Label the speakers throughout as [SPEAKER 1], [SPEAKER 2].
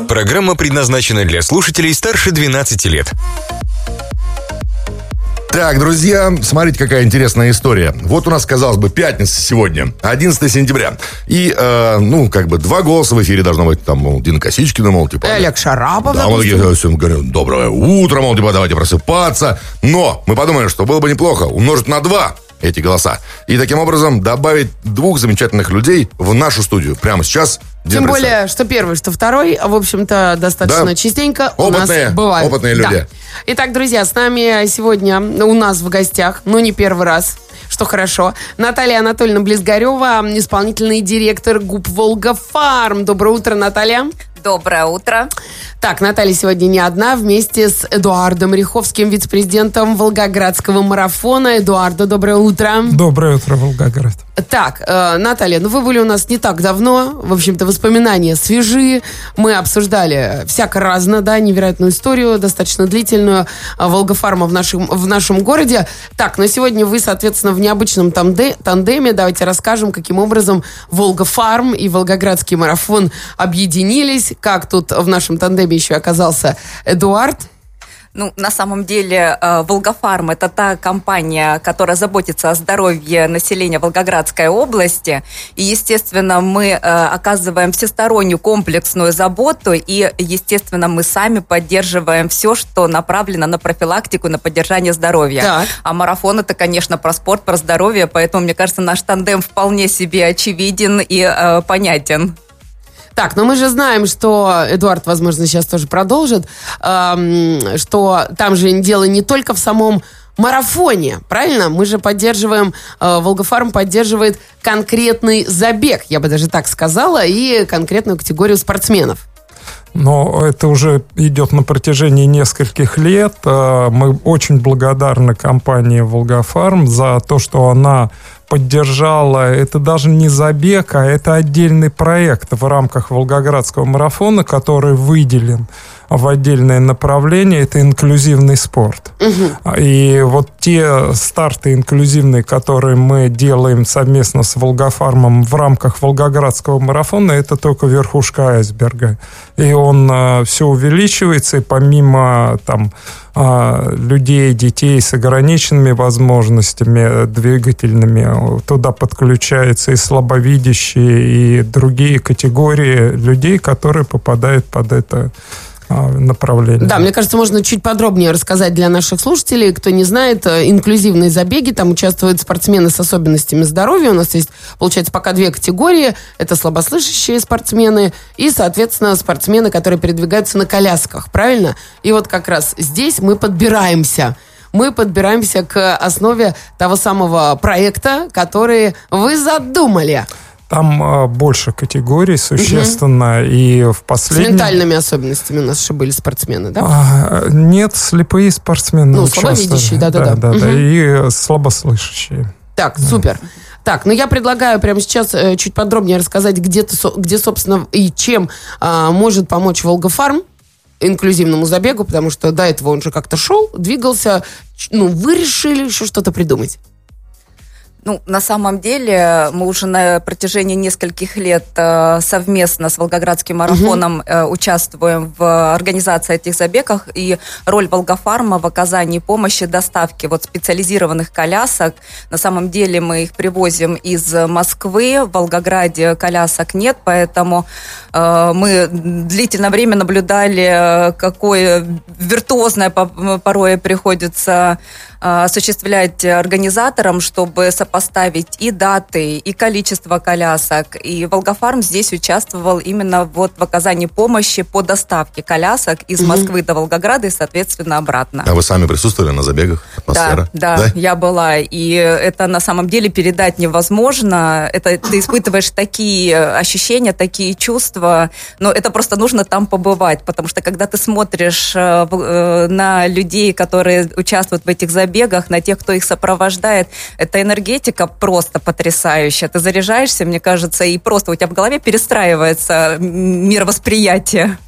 [SPEAKER 1] Программа предназначена для слушателей старше 12 лет.
[SPEAKER 2] Так, друзья, смотрите, какая интересная история. Вот у нас, казалось бы, пятница сегодня, 11 сентября. И, два голоса в эфире должно быть. Там, мол, Дина Косичкина, мол, типа...
[SPEAKER 3] Олег Шарапов.
[SPEAKER 2] Да, мы такие всем говорим, доброе утро, мол, типа, давайте просыпаться. Но мы подумали, что было бы неплохо умножить на 2 эти голоса. И таким образом добавить 2 замечательных людей в нашу студию. Прямо сейчас.
[SPEAKER 3] Тем более, что первый, что второй, в общем-то, достаточно частенько у нас бывают.
[SPEAKER 2] Опытные люди.
[SPEAKER 3] Да. Итак, друзья, с нами сегодня у нас в гостях, не первый раз, что хорошо, Наталья Анатольевна Близгарева, исполнительный директор ГУП «Волга-Фарм». Доброе утро, Наталья.
[SPEAKER 4] Доброе утро.
[SPEAKER 3] Так, Наталья сегодня не одна, вместе с Эдуардом Риховским, вице-президентом Волгоградского марафона. Эдуарда, доброе утро.
[SPEAKER 5] Доброе утро, Волгоград.
[SPEAKER 3] Так, Наталья, вы были у нас не так давно, в общем-то, воспоминания свежие, мы обсуждали всяко-разно, невероятную историю, достаточно длительную, Волга-Фарма в нашем городе. Так, но сегодня вы, соответственно, в необычном тандеме, давайте расскажем, каким образом Волга-Фарм и Волгоградский марафон объединились, как тут в нашем тандеме еще оказался Эдуард.
[SPEAKER 4] На самом деле, Волга-Фарм – это та компания, которая заботится о здоровье населения Волгоградской области. И, естественно, мы оказываем всестороннюю комплексную заботу. И, естественно, мы сами поддерживаем все, что направлено на профилактику, на поддержание здоровья.
[SPEAKER 3] Так.
[SPEAKER 4] А марафон – это, конечно, про спорт, про здоровье. Поэтому, мне кажется, наш тандем вполне себе очевиден и понятен.
[SPEAKER 3] Так, но мы же знаем, что Эдуард, возможно, сейчас тоже продолжит, что там же дело не только в самом марафоне, правильно? Мы же поддерживаем, Волга-Фарм поддерживает конкретный забег, я бы даже так сказала, и конкретную категорию спортсменов.
[SPEAKER 5] Но это уже идет на протяжении нескольких лет. Мы очень благодарны компании «Волга-Фарм» за то, что она поддержала, это даже не забег, а это отдельный проект в рамках Волгоградского марафона, который выделен в отдельное направление, это инклюзивный спорт. Угу. И вот те старты инклюзивные, которые мы делаем совместно с Волга-Фармом в рамках Волгоградского марафона, это только верхушка айсберга. И он все увеличивается, и помимо людей, детей с ограниченными возможностями двигательными, туда подключаются и слабовидящие, и другие категории людей, которые попадают под это направление.
[SPEAKER 3] Да, мне кажется, можно чуть подробнее рассказать для наших слушателей. Кто не знает, инклюзивные забеги, там участвуют спортсмены с особенностями здоровья. У нас есть, получается, пока 2 категории. Это слабослышащие спортсмены и, соответственно, спортсмены, которые передвигаются на колясках, правильно? И вот как раз здесь мы подбираемся к основе того самого проекта, который вы задумали.
[SPEAKER 5] Там больше категорий существенно, и в последнем...
[SPEAKER 3] С ментальными особенностями у нас еще были спортсмены, да?
[SPEAKER 5] Нет, слепые спортсмены.
[SPEAKER 3] Слабовидящие, да.
[SPEAKER 5] И слабослышащие.
[SPEAKER 3] Так, супер. Так, я предлагаю прямо сейчас чуть подробнее рассказать, где, собственно, и чем может помочь Волга-Фарм инклюзивному забегу, потому что до этого он же как-то шел, двигался. Вы решили еще что-то придумать?
[SPEAKER 4] На самом деле мы уже на протяжении нескольких лет совместно с Волгоградским марафоном участвуем в организации этих забегов, и роль Волга-Фарма в оказании помощи доставки специализированных колясок. На самом деле мы их привозим из Москвы, в Волгограде колясок нет, поэтому мы длительное время наблюдали, какое виртуозное порой приходится осуществлять организаторам, чтобы сопоставить и даты, и количество колясок. И Волга-Фарм здесь участвовал именно в оказании помощи по доставке колясок из Москвы до Волгограда и, соответственно, обратно.
[SPEAKER 2] А вы сами присутствовали на забегах? Атмосфера?
[SPEAKER 4] Да, я была. И это на самом деле передать невозможно. Это ты испытываешь такие ощущения, такие чувства, но это просто нужно там побывать, потому что когда ты смотришь на людей, которые участвуют в этих забегах, на тех, кто их сопровождает, эта энергетика просто потрясающая. Ты заряжаешься, мне кажется, и просто у тебя в голове перестраивается мировосприятие.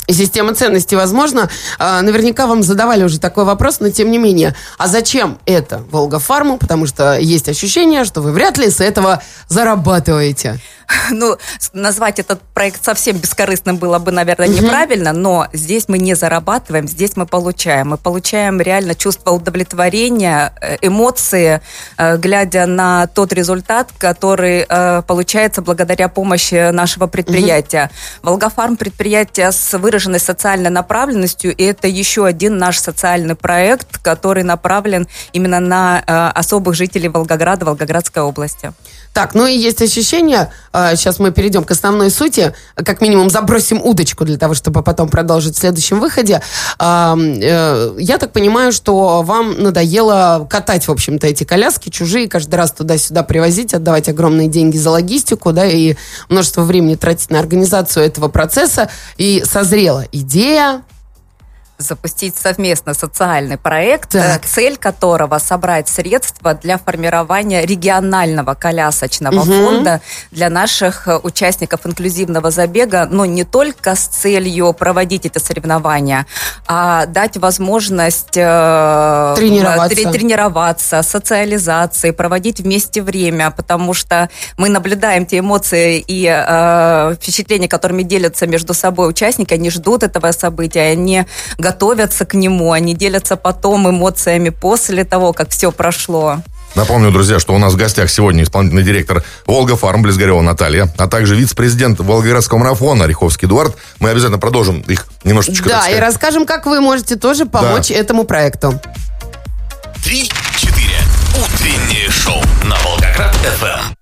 [SPEAKER 3] и система ценностей, возможно. Наверняка вам задавали уже такой вопрос, но тем не менее. А зачем это Волгофарму? Потому что есть ощущение, что вы вряд ли с этого зарабатываете.
[SPEAKER 4] Ну, назвать этот проект совсем бескорыстным было бы, наверное, неправильно, но здесь мы не зарабатываем, здесь мы получаем. Мы получаем реально чувство удовлетворения, эмоции, глядя на тот результат, который получается благодаря помощи нашего предприятия. Волгофарм – предприятие с выраженной социальной направленностью, и это еще один наш социальный проект, который направлен именно на особых жителей Волгограда, Волгоградской области.
[SPEAKER 3] Так, ну и есть ощущение, сейчас мы перейдем к основной сути, как минимум забросим удочку для того, чтобы потом продолжить в следующем выходе. Я так понимаю, что вам надоело катать, в общем-то, эти коляски чужие, каждый раз туда-сюда привозить, отдавать огромные деньги за логистику, да, и множество времени тратить на организацию этого процесса. И созрела идея
[SPEAKER 4] запустить совместно социальный проект,
[SPEAKER 3] так,
[SPEAKER 4] цель которого собрать средства для формирования регионального колясочного фонда для наших участников инклюзивного забега, но не только с целью проводить эти соревнования, а дать возможность тренироваться, социализации, проводить вместе время, потому что мы наблюдаем те эмоции и впечатления, которыми делятся между собой участники, они ждут этого события, они готовятся к нему, они делятся потом эмоциями после того, как все прошло.
[SPEAKER 2] Напомню, друзья, что у нас в гостях сегодня исполнительный директор Волгофарм Близгорева Наталья, а также вице-президент Волгоградского марафона Ореховский Эдуард. Мы обязательно продолжим их немножечко.
[SPEAKER 3] Да, и расскажем, как вы можете тоже помочь этому проекту.
[SPEAKER 1] 3-4. Утреннее шоу на Волгоград-ФМ.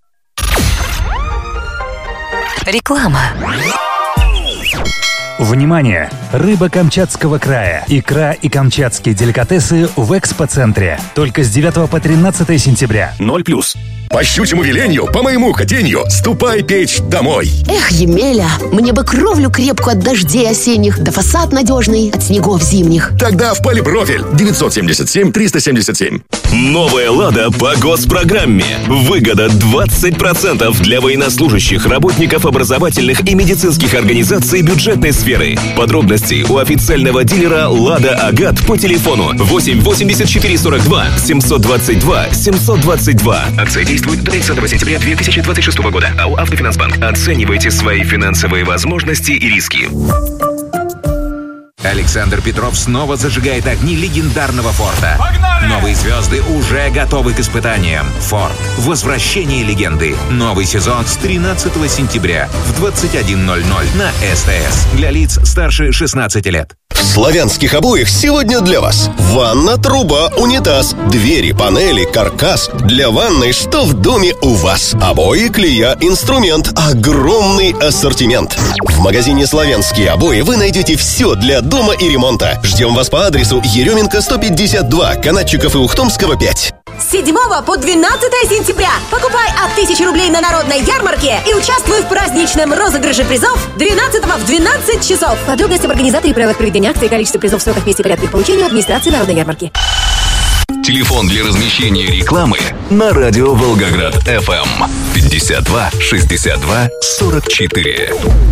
[SPEAKER 6] Реклама.
[SPEAKER 7] Внимание! Рыба Камчатского края, икра и камчатские деликатесы в экспоцентре. Только с 9 по 13 сентября.
[SPEAKER 1] 0+.
[SPEAKER 8] По щучьему велению, по моему хотению, ступай печь домой.
[SPEAKER 6] Эх, Емеля, мне бы кровлю крепкую от дождей осенних, да фасад надежный от снегов зимних.
[SPEAKER 8] Тогда в Полипрофиль 977-377.
[SPEAKER 9] Новая «Лада» по госпрограмме. Выгода 20% для военнослужащих, работников образовательных и медицинских организаций бюджетной сферы. Подробности у официального дилера «Лада Агат» по телефону 8 84 42 722 722. Акция действует до 30 сентября 2026 года. АО «Автофинансбанк». Оценивайте свои финансовые возможности и риски.
[SPEAKER 10] Александр Петров снова зажигает огни легендарного «Форда».
[SPEAKER 1] Погнали!
[SPEAKER 10] Новые звезды уже готовы к испытаниям. «Форд. Возвращение легенды». Новый сезон с 13 сентября в 21:00 на СТС. Для лиц старше 16 лет.
[SPEAKER 8] В славянских обоях сегодня для вас ванна, труба, унитаз, двери, панели, каркас. Для ванной, что в доме у вас. Обои, клея, инструмент. Огромный ассортимент. В магазине «Славянские обои» вы найдете все для дома и ремонта. Ждем вас по адресу Еременко 152, Канатчиков и Ухтомского 5.
[SPEAKER 11] С 7 по 12 сентября покупай от 1000 рублей на народной ярмарке и участвуй в праздничном розыгрыше призов 12 в 12 часов. Подробности об организаторе и правилах проведения акции и количество призов в сроках, месте и порядке их получения администрации народной ярмарки.
[SPEAKER 9] Телефон для размещения рекламы на радио Волгоград ФМ 52 62 44.